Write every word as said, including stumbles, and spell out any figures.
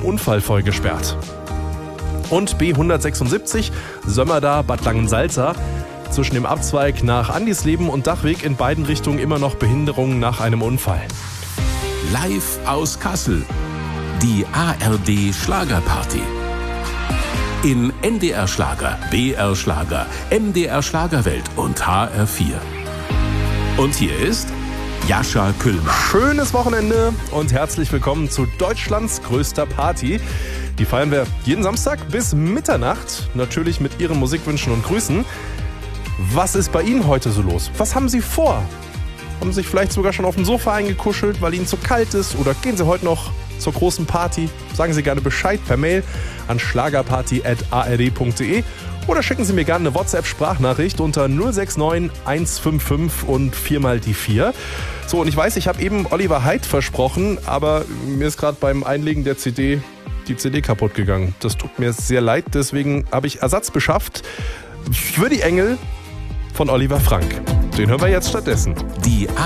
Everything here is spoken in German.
Unfall vollgesperrt. Und B hundertsechsundsiebzig, Sömmerda, Bad Langensalza. Zwischen dem Abzweig nach Andisleben und Dachweg in beiden Richtungen immer noch Behinderungen nach einem Unfall. Live aus Kassel. Die A R D Schlagerparty. In N D R Schlager, B R Schlager, M D R Schlagerwelt und H R vier. Und hier ist Jascha Küllmann. Schönes Wochenende und herzlich willkommen zu Deutschlands größter Party. Die feiern wir jeden Samstag bis Mitternacht, natürlich mit Ihren Musikwünschen und Grüßen. Was ist bei Ihnen heute so los? Was haben Sie vor? Haben Sie sich vielleicht sogar schon auf dem Sofa eingekuschelt, weil Ihnen zu kalt ist? Oder gehen Sie heute noch zur großen Party? Sagen Sie gerne Bescheid per Mail an schlagerparty at a r d punkt d e oder schicken Sie mir gerne eine WhatsApp-Sprachnachricht unter null sechs neun eins fünf fünf und viermal die vier. So, und ich weiß, ich habe eben Oliver Haidt versprochen, aber mir ist gerade beim Einlegen der C D die C D kaputt gegangen. Das tut mir sehr leid, deswegen habe ich Ersatz beschafft für die Engel von Oliver Frank. Den hören wir jetzt stattdessen. Die